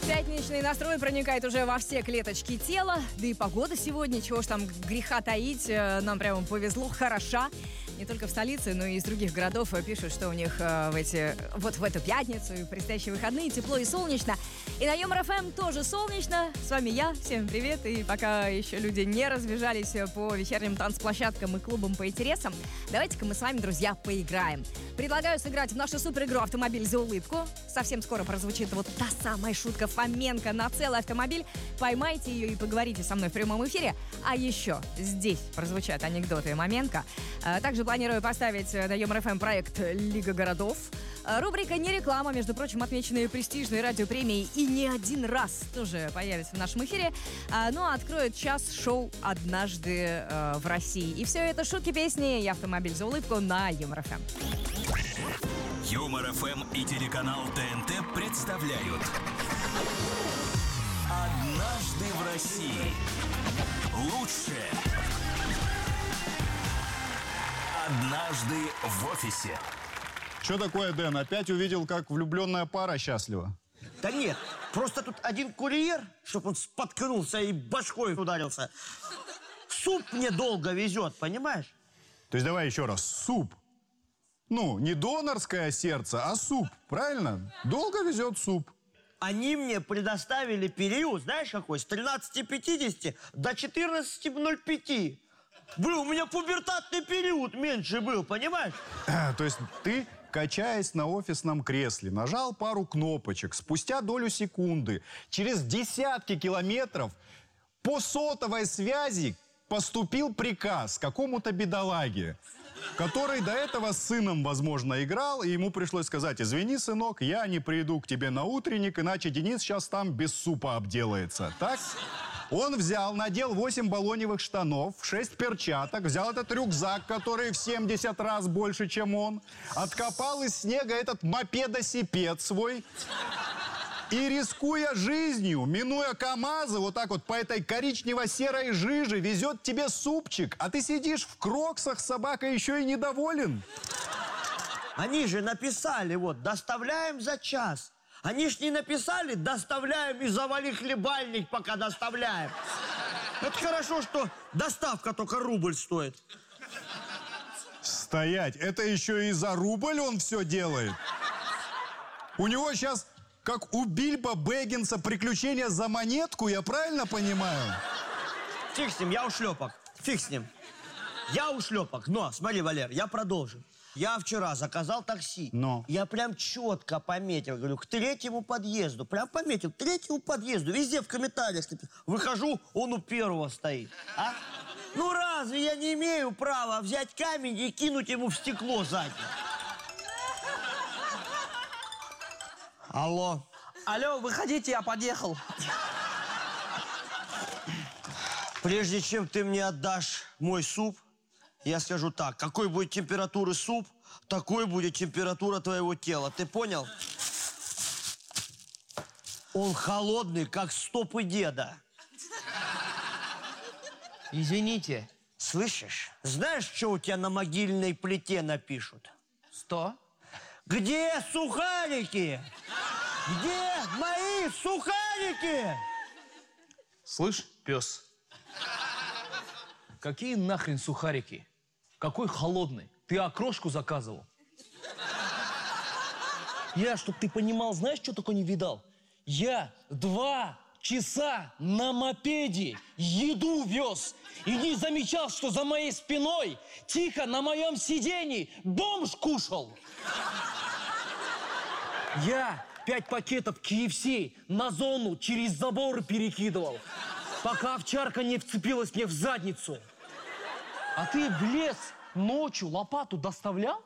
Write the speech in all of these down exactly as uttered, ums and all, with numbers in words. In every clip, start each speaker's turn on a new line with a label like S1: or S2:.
S1: Пятничный настрой проникает уже во все клеточки тела. Да и погода сегодня, чего ж там греха таить, нам прямо повезло, хороша. Не только в столице, но и из других городов пишут, что у них в эти, вот в эту пятницу и предстоящие выходные тепло и солнечно. И на Юмор-ФМ тоже солнечно. С вами я, всем привет. И пока еще люди не разбежались по вечерним танцплощадкам и клубам по интересам, давайте-ка мы с вами, друзья, поиграем. Предлагаю сыграть в нашу суперигру «Автомобиль за улыбку». Совсем скоро прозвучит вот та самая шутка Фоменко на целый автомобиль. Поймайте ее и поговорите со мной в прямом эфире. А еще здесь прозвучат анекдоты Маменко. Также планирую поставить на Юмор-ФМ проект «Лига городов». Рубрика «Не реклама», между прочим, отмеченные престижной радиопремией и не один раз тоже появится в нашем эфире. Ну а откроет час шоу «Однажды э, в России». И все это шутки, песни и «Автомобиль за улыбку» на Юмор-ФМ.
S2: Юмор-ФМ и телеканал ТНТ представляют «Однажды в России». Лучшее «Однажды в офисе».
S3: Что такое, Дэн? Опять увидел, как влюбленная пара счастлива?
S4: Да нет, просто тут один курьер, чтобы он споткнулся и башкой ударился. Суп мне долго везет, понимаешь?
S3: То есть давай еще раз. Суп. Ну, не донорское сердце, а суп, правильно? Долго везет суп.
S4: Они мне предоставили период, знаешь какой, с тринадцати пятидесяти до четырнадцати ноль пяти. Был, у меня пубертатный период меньше был, понимаешь?
S3: То есть ты, качаясь на офисном кресле, нажал пару кнопочек, спустя долю секунды, через десятки километров по сотовой связи поступил приказ какому-то бедолаге, который до этого с сыном, возможно, играл, и ему пришлось сказать: извини, сынок, я не приду к тебе на утренник, иначе Денис сейчас там без супа обделается. Так? Он взял, надел восемь баллоневых штанов, шесть перчаток, взял этот рюкзак, который в семьдесят раз больше, чем он, откопал из снега этот мопедосипед свой и, рискуя жизнью, минуя КамАЗы, вот так вот по этой коричнево-серой жиже, везет тебе супчик, а ты сидишь в кроксах, собака еще и недоволен.
S4: Они же написали, вот, доставляем за час. Они ж не написали, доставляем и завали хлебальник, пока доставляем. Это хорошо, что доставка только рубль стоит.
S3: Стоять, это еще и за рубль он все делает? У него сейчас, как у Бильбо Бэггинса, приключения за монетку, я правильно понимаю?
S4: Фиг с ним, я ушлепок. Фиг с ним. Я ушлепок. Но, смотри, Валер, я продолжу. Я вчера заказал такси.
S3: Но.
S4: Я прям четко пометил, говорю, к третьему подъезду. Прям пометил, к третьему подъезду. Везде в комментариях. Выхожу, он у первого стоит. А? Ну разве я не имею права взять камень и кинуть ему в стекло сзади? Алло.
S5: Алло, выходите, я подъехал.
S4: Прежде чем ты мне отдашь мой суп, я скажу так: какой будет температуры суп, такой будет температура твоего тела. Ты понял? Он холодный, как стопы деда.
S5: Извините.
S4: Слышишь? Знаешь, что у тебя на могильной плите напишут?
S5: Что?
S4: Где сухарики? Где мои сухарики?
S5: Слышь, пес, какие нахрен сухарики? Какой холодный? Ты окрошку заказывал? Я, чтоб ты понимал, знаешь, что такое не видал? Я два часа на мопеде еду вез и не замечал, что за моей спиной тихо на моем сиденье бомж кушал. Я пять пакетов кей эф си на зону через забор перекидывал, пока овчарка не вцепилась мне в задницу. А ты в лес ночью лопату доставлял?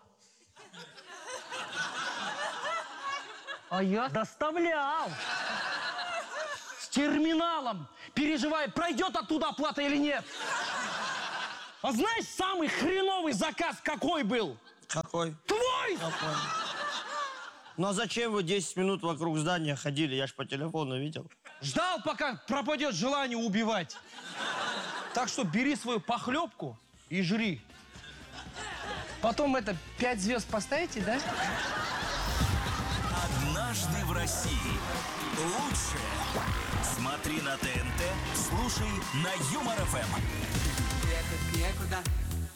S5: А я доставлял. С терминалом, переживая, пройдет оттуда оплата или нет. А знаешь, самый хреновый заказ какой был?
S4: Какой?
S5: Твой!
S4: Какой? Ну а зачем вы десять минут вокруг здания ходили? Я ж по телефону видел.
S5: Ждал, пока пропадет желание убивать. Так что бери свою похлебку и жри. Потом это, пять звезд поставите, да?
S2: Однажды в России. России. Лучшее смотри на ТНТ, слушай на Юмор ФМ.
S6: Ехать некуда,